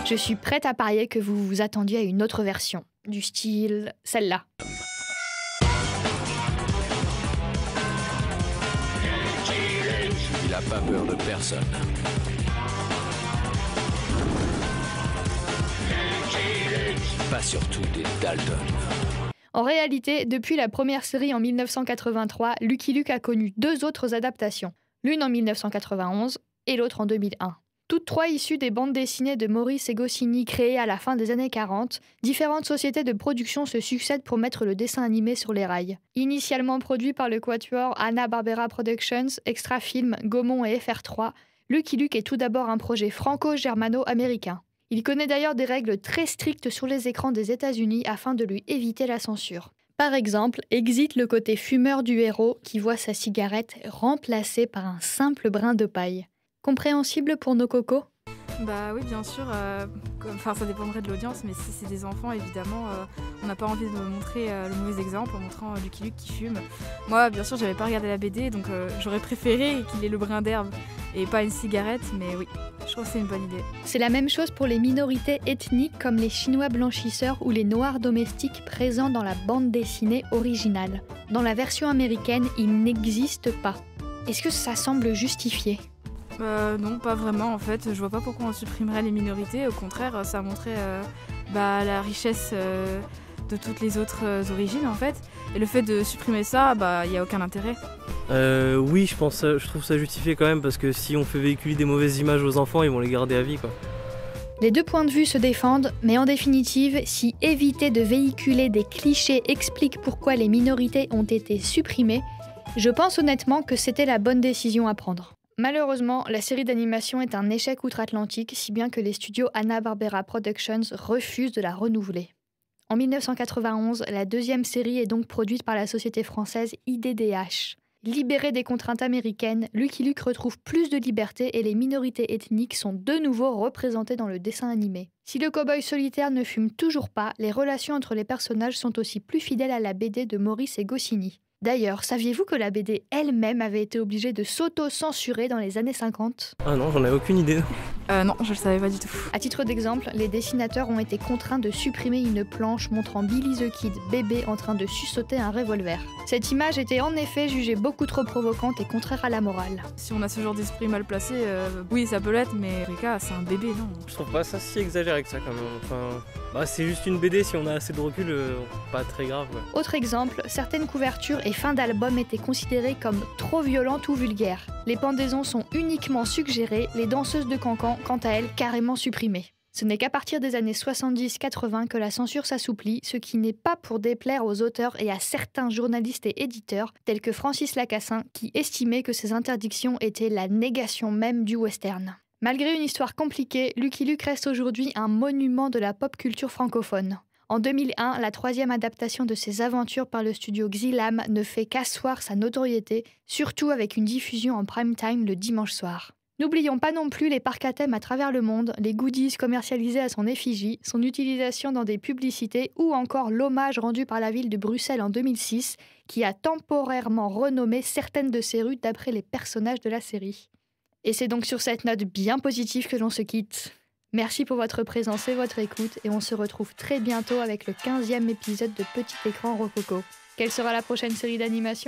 Je suis prête à parier que vous vous attendiez à une autre version, du style celle-là. Il n'a pas peur de personne. Pas surtout des Dalton. En réalité, depuis la première série en 1983, Lucky Luke a connu 2 autres adaptations, l'une en 1991 et l'autre en 2001. Toutes 3 issues des bandes dessinées de Maurice et Goscinny créées à la fin des années 40, différentes sociétés de production se succèdent pour mettre le dessin animé sur les rails. Initialement produit par le quatuor Hanna-Barbera Productions, Extra Film, Gaumont et FR3, Lucky Luke est tout d'abord un projet franco-germano-américain. Il connaît d'ailleurs des règles très strictes sur les écrans des États-Unis afin de lui éviter la censure. Par exemple, existe le côté fumeur du héros qui voit sa cigarette remplacée par un simple brin de paille. Compréhensible pour nos cocos ? Bah oui, bien sûr. Ça dépendrait de l'audience, mais si c'est des enfants, évidemment, on n'a pas envie de montrer le mauvais exemple en montrant Lucky Luke qui fume. Moi, bien sûr, j'avais pas regardé la BD, donc j'aurais préféré qu'il ait le brin d'herbe et pas une cigarette, mais oui, je trouve que c'est une bonne idée. C'est la même chose pour les minorités ethniques comme les Chinois blanchisseurs ou les Noirs domestiques présents dans la bande dessinée originale. Dans la version américaine, ils n'existent pas. Est-ce que ça semble justifié ? Non, pas vraiment en fait. Je vois pas pourquoi on supprimerait les minorités. Au contraire, ça montrait la richesse de toutes les autres origines en fait. Et le fait de supprimer ça, il n'y a aucun intérêt. Oui, je trouve ça justifié quand même, parce que si on fait véhiculer des mauvaises images aux enfants, ils vont les garder à vie, quoi. Les 2 points de vue se défendent, mais en définitive, si éviter de véhiculer des clichés explique pourquoi les minorités ont été supprimées, je pense honnêtement que c'était la bonne décision à prendre. Malheureusement, la série d'animation est un échec outre-Atlantique, si bien que les studios Hanna-Barbera Productions refusent de la renouveler. En 1991, la 2e série est donc produite par la société française IDDH. Libéré des contraintes américaines, Lucky Luke retrouve plus de liberté et les minorités ethniques sont de nouveau représentées dans le dessin animé. Si le cow-boy solitaire ne fume toujours pas, les relations entre les personnages sont aussi plus fidèles à la BD de Maurice et Goscinny. D'ailleurs, saviez-vous que la BD elle-même avait été obligée de s'auto-censurer dans les années 50 ? Ah non, j'en avais aucune idée. Non, je le savais pas du tout. À titre d'exemple, les dessinateurs ont été contraints de supprimer une planche montrant Billy the Kid, bébé, en train de suçoter un revolver. Cette image était en effet jugée beaucoup trop provocante et contraire à la morale. Si on a ce genre d'esprit mal placé, oui, ça peut l'être, mais en tout cas, c'est un bébé, non. Je trouve pas ça si exagéré que ça quand même. C'est juste une BD, si on a assez de recul, pas très grave. Ouais. Autre exemple, certaines couvertures et fins d'albums étaient considérées comme trop violentes ou vulgaires. Les pendaisons sont uniquement suggérées, les danseuses de cancan, quant à elles, carrément supprimées. Ce n'est qu'à partir des années 70-80 que la censure s'assouplit, ce qui n'est pas pour déplaire aux auteurs et à certains journalistes et éditeurs, tels que Francis Lacassin, qui estimait que ces interdictions étaient la négation même du western. Malgré une histoire compliquée, Lucky Luke reste aujourd'hui un monument de la pop culture francophone. En 2001, la 3e adaptation de ses aventures par le studio Xylam ne fait qu'asseoir sa notoriété, surtout avec une diffusion en prime time le dimanche soir. N'oublions pas non plus les parcs à thème à travers le monde, les goodies commercialisés à son effigie, son utilisation dans des publicités ou encore l'hommage rendu par la ville de Bruxelles en 2006, qui a temporairement renommé certaines de ses rues d'après les personnages de la série. Et c'est donc sur cette note bien positive que l'on se quitte. Merci pour votre présence et votre écoute, et on se retrouve très bientôt avec le 15e épisode de Petit Écran Rococo. Quelle sera la prochaine série d'animation ?